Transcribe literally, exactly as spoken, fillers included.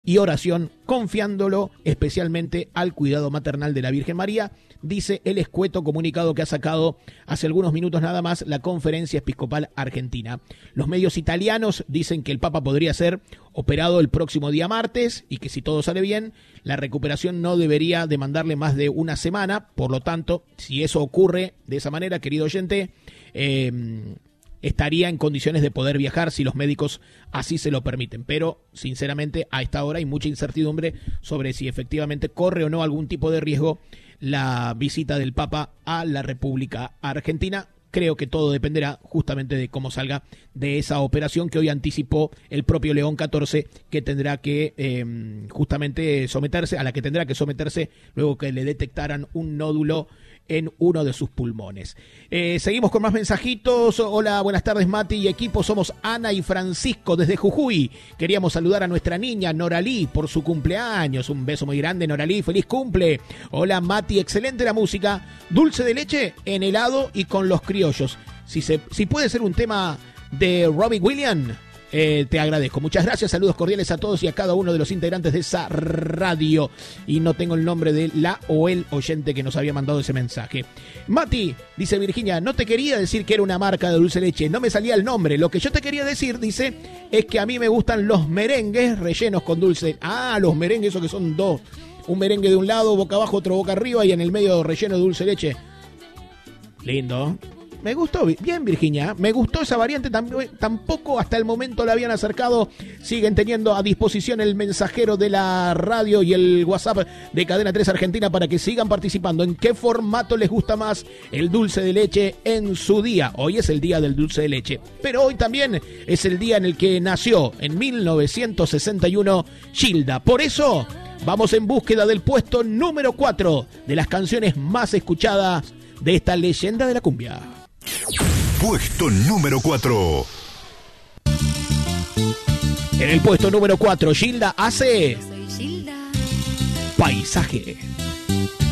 y oración, confiándolo especialmente al cuidado maternal de la Virgen María, dice el escueto comunicado que ha sacado hace algunos minutos nada más la Conferencia Episcopal Argentina. Los medios italianos dicen que el Papa podría ser operado el próximo día martes y que si todo sale bien, la recuperación no debería demandarle más de una semana. Por lo tanto, si eso ocurre de esa manera, querido oyente, eh, estaría en condiciones de poder viajar si los médicos así se lo permiten. Pero, sinceramente, a esta hora hay mucha incertidumbre sobre si efectivamente corre o no algún tipo de riesgo la visita del Papa a la República Argentina. Creo que todo dependerá justamente de cómo salga de esa operación que hoy anticipó el propio León catorce, que tendrá que eh, justamente someterse, a la que tendrá que someterse luego que le detectaran un nódulo en uno de sus pulmones. Eh, seguimos con más mensajitos. Hola, buenas tardes Mati y equipo, somos Ana y Francisco desde Jujuy. Queríamos saludar a nuestra niña Noralí por su cumpleaños. Un beso muy grande Noralí, feliz cumple. Hola Mati, excelente la música. Dulce de leche en helado y con los criollos. Si, se, si puede ser un tema de Robbie Williams, Eh, te agradezco. Muchas gracias, saludos cordiales a todos y a cada uno de los integrantes de esa radio. Y no tengo el nombre de la o el oyente que nos había mandado ese mensaje. Mati, dice Virginia, no te quería decir que era una marca de dulce de leche, no me salía el nombre. Lo que yo te quería decir, dice, es que a mí me gustan los merengues rellenos con dulce. Ah, los merengues, esos que son dos. Un merengue de un lado, boca abajo, otro boca arriba y en el medio relleno de dulce de leche. Lindo. Me gustó, bien Virginia, me gustó esa variante, tampoco hasta el momento la habían acercado. Siguen teniendo a disposición el mensajero de la radio y el WhatsApp de Cadena tres Argentina para que sigan participando. ¿En qué formato les gusta más el dulce de leche en su día? Hoy es el día del dulce de leche, pero hoy también es el día en el que nació en mil novecientos sesenta y uno Gilda. Por eso vamos en búsqueda del puesto número cuatro de las canciones más escuchadas de esta leyenda de la cumbia. Puesto número cuatro. En el puesto número cuatro, Gilda hace Paisaje.